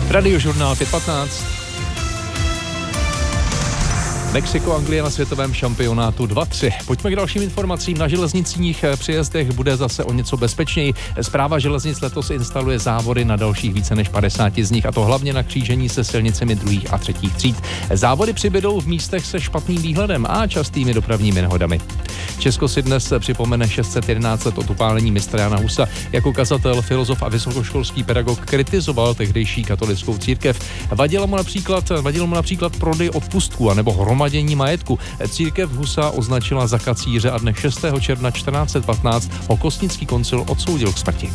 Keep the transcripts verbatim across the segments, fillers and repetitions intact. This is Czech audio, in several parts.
Radiožurnál pět patnáct. Mexiko, Anglie na světovém šampionátu dva tři. Pojďme k dalším informacím. Na železničních přejezdech bude zase o něco bezpečněji. Správa železnic letos instaluje závody na dalších více než padesáti z nich, a to hlavně na křížení se silnicemi druhých a třetích tříd. Závody přibydou v místech se špatným výhledem a častými dopravními nehodami. Česko si dnes připomene šest set jedenáct let od upálení mistra Jana Husa. Jako kazatel, filozof a vysokoškolský pedagog kritizoval tehdejší katolickou církev. Vadilo mu například, vadilo mu například prodej odpustků a nebo hromadění majetku. Církev Husa označila za kacíře a dne šestého června čtrnáct set patnáct ho Kostnický koncil odsoudil k smrti.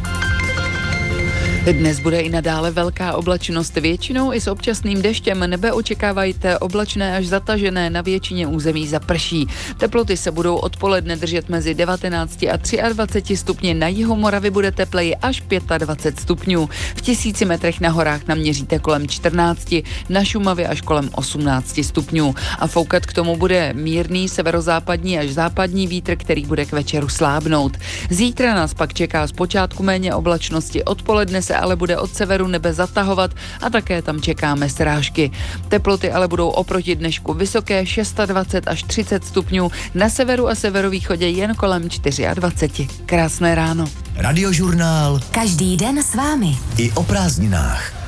Dnes bude i nadále velká oblačnost, většinou i s občasným deštěm. Nebe očekávajte oblačné až zatažené, na většině území zaprší. Teploty se budou odpoledne držet mezi devatenácti a dvaceti třemi stupni, na jihu Moravy bude tepleji až dvacet pět stupňů. V tisíci metrech na horách naměříte kolem čtrnácti, na Šumavě až kolem osmnácti stupňů. A foukat k tomu bude mírný severozápadní až západní vítr, který bude k večeru slábnout. Zítra nás pak čeká zpočátku méně oblačnosti, odpoledne se ale bude od severu nebe zatahovat a také tam čekáme srážky. Teploty ale budou oproti dnešku vysoké, dvacet šest až třicet stupňů, na severu a severovýchodě jen kolem dvacet čtyři. Krásné ráno. Radiožurnál. Každý den s vámi. I o prázdninách.